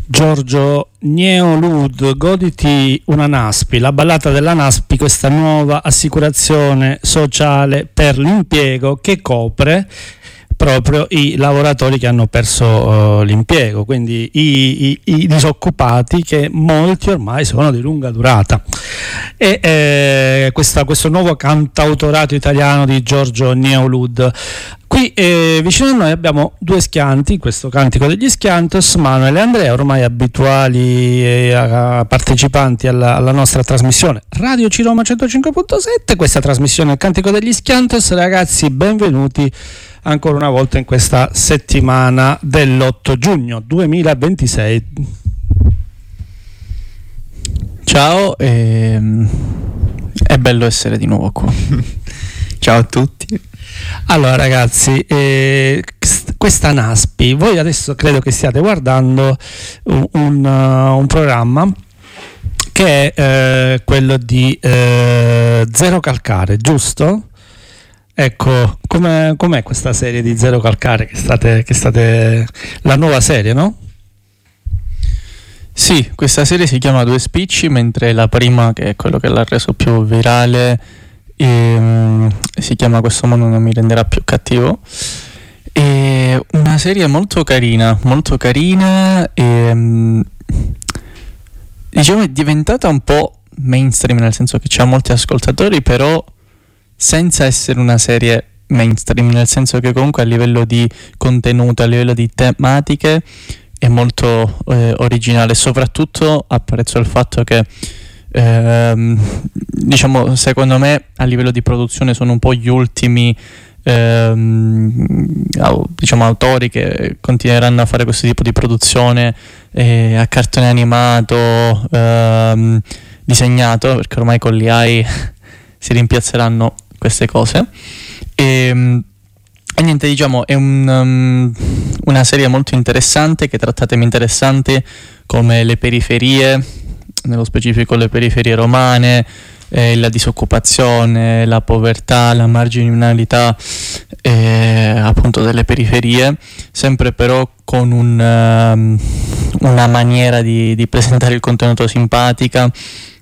Giorgio Neolud, goditi una Naspi, la ballata della Naspi, questa nuova assicurazione sociale per l'impiego che copre proprio i lavoratori che hanno perso l'impiego, quindi i disoccupati, che molti ormai sono di lunga durata. E questo nuovo cantautorato italiano di Giorgio Neolud. Qui vicino a noi abbiamo due schianti, questo Cantico degli Schiantos, Manuel e Andrea, ormai abituali partecipanti alla nostra trasmissione Radio Ciroma 105.7. Questa trasmissione è il Cantico degli Schiantos. Ragazzi, benvenuti ancora una volta in questa settimana dell'8 giugno 2026. Ciao, è bello essere di nuovo qua. Ciao a tutti. Allora ragazzi, questa Naspi, voi adesso credo che stiate guardando un programma che è quello di Zero Calcare, giusto? Ecco, com'è questa serie di Zero Calcare che state la nuova serie, no? Sì, questa serie si chiama Due Spicci, mentre la prima, che è quello che l'ha reso più virale, si chiama Questo mondo non mi renderà più cattivo. È una serie molto carina e diciamo è diventata un po' mainstream, nel senso che c'ha molti ascoltatori, però senza essere una serie mainstream, nel senso che comunque a livello di contenuto, a livello di tematiche è molto originale. Soprattutto apprezzo il fatto che diciamo, secondo me a livello di produzione sono un po' gli ultimi diciamo autori che continueranno a fare questo tipo di produzione a cartone animato disegnato, perché ormai con l'AI si rimpiazzeranno queste cose e niente, diciamo è una serie molto interessante che tratta temi interessanti come le periferie, nello specifico le periferie romane, la disoccupazione, la povertà, la marginalità appunto delle periferie, sempre però con una maniera di presentare il contenuto simpatica